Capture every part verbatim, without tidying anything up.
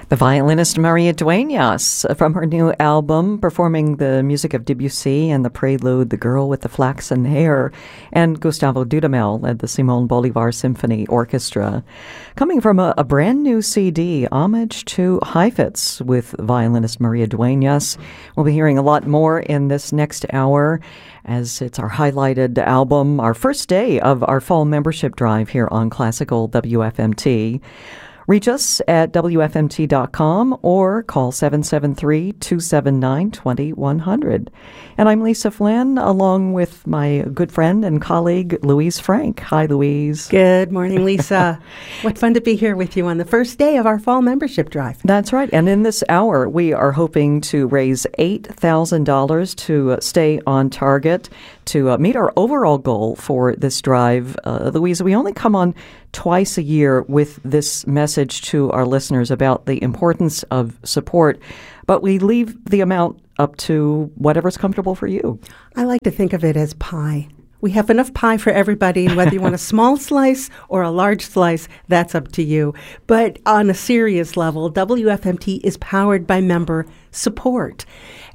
The violinist Maria Dueñas from her new album, performing the music of Debussy and the prelude, The Girl with the Flaxen Hair, and Gustavo Dudamel led the Simón Bolívar Symphony Orchestra. Coming from a, a brand new C D, Homage to Heifetz with violinist Maria Dueñas. We'll be hearing a lot more in this next hour, as it's our highlighted album, our first day of our fall membership drive here on Classical W F M T. Reach us at W F M T dot com or call seven seven three, two seven nine, two one zero zero. And I'm Lisa Flynn, along with my good friend and colleague, Louise Frank. Hi, Louise. Good morning, Lisa. What fun to be here with you on the first day of our fall membership drive. That's right. And in this hour, we are hoping to raise eight thousand dollars to uh, stay on target to uh, meet our overall goal for this drive. Uh, Louise, we only come on twice a year with this message to our listeners about the importance of support, but we leave the amount up to whatever's comfortable for you. I like to think of it as pie. We have enough pie for everybody, and whether you want a small slice or a large slice, that's up to you. But on a serious level, W F M T is powered by member support.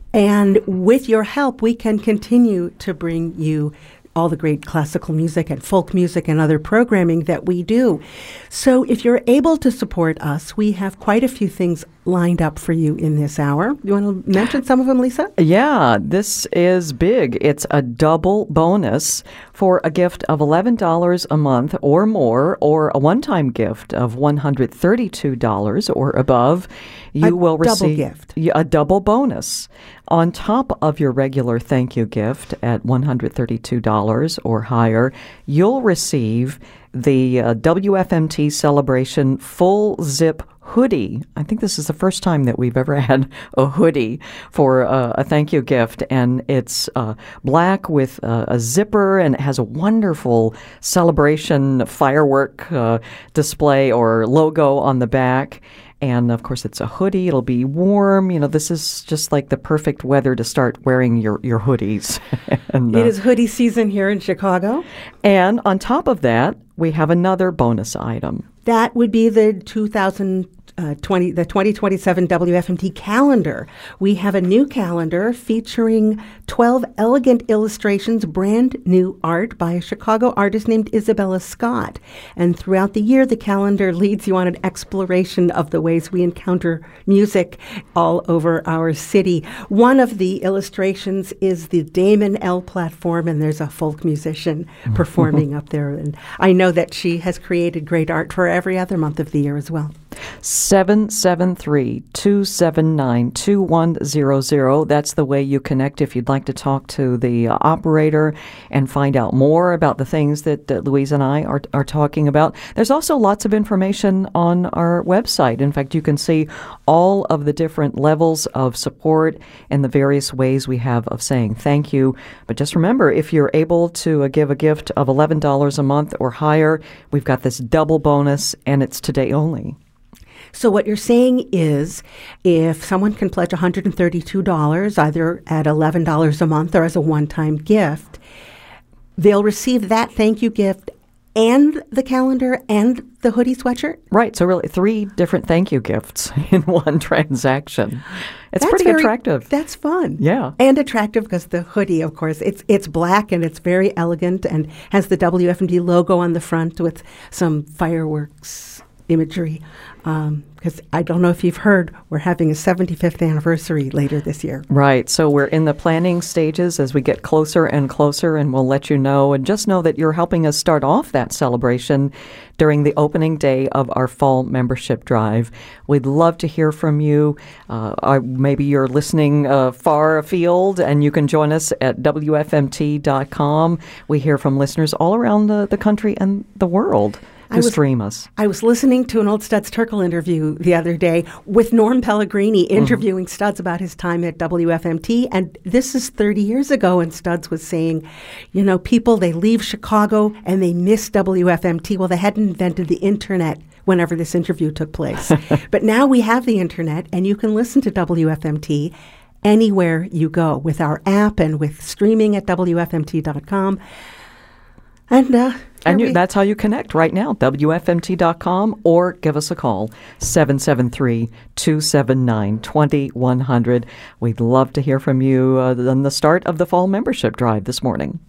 And with your help, we can continue to bring you all the great classical music and folk music and other programming that we do. So if you're able to support us, we have quite a few things lined up for you in this hour. You want to mention some of them, Lisa? Yeah, this is big. It's a double bonus for a gift of eleven dollars a month or more, or a one-time gift of one hundred thirty-two dollars or above. You a will double receive gift. a double bonus on top of your regular thank you gift at one hundred thirty-two dollars or higher. You'll receive the uh, W F M T Celebration Full Zip hoodie. I think this is the first time that we've ever had a hoodie for uh, a thank you gift, and it's uh, black with uh, a zipper, and it has a wonderful celebration firework uh, display or logo on the back. And, of course, it's a hoodie. It'll be warm. You know, this is just like the perfect weather to start wearing your, your hoodies. and, uh, It is hoodie season here in Chicago. And on top of that, we have another bonus item. That would be the two thousand twenty, the twenty twenty-seven W F M T calendar. We have a new calendar featuring twelve elegant illustrations, brand new art by a Chicago artist named Isabella Scott. And throughout the year, the calendar leads you on an exploration of the ways we encounter music all over our city. One of the illustrations is the Damon L platform, and there's a folk musician performing up there. And I know that she has created great art for every other month of the year as well. seven seven three, two seven nine, two one zero zero. That's the way you connect if you'd like to talk to the uh, operator and find out more about the things that uh, Louise and I are, are talking about. There's also lots of information on our website. In fact, you can see all of the different levels of support and the various ways we have of saying thank you. But just remember, if you're able to uh, give a gift of eleven dollars a month or higher, we've got this double bonus, and it's today only. So what you're saying is, if someone can pledge one hundred thirty-two dollars, either at eleven dollars a month or as a one-time gift, they'll receive that thank you gift and the calendar and the hoodie sweatshirt? Right. So really three different thank you gifts in one transaction. It's That's pretty very, attractive. That's fun. Yeah. And attractive because the hoodie, of course, it's it's black and it's very elegant and has the W F M T logo on the front with some fireworks imagery. Um, because I don't know if you've heard, we're having a seventy-fifth anniversary later this year. Right. So we're in the planning stages as we get closer and closer, and we'll let you know. And just know that you're helping us start off that celebration during the opening day of our fall membership drive. We'd love to hear from you. Uh, or maybe you're listening uh, far afield, and you can join us at W F M T dot com. We hear from listeners all around the, the country and the world who I was, stream us. I was listening to an old Studs Terkel interview the other day with Norm Pellegrini interviewing mm-hmm. Studs about his time at W F M T. And this is thirty years ago, and Studs was saying, you know, people, they leave Chicago and they miss W F M T. Well, they hadn't invented the internet whenever this interview took place. But now we have the internet, and you can listen to W F M T anywhere you go with our app and with streaming at W F M T dot com. And uh, And you, that's how you connect right now, W F M T dot com, or give us a call, seven seven three, two seven nine, two one zero zero. We'd love to hear from you uh, on the start of the fall membership drive this morning.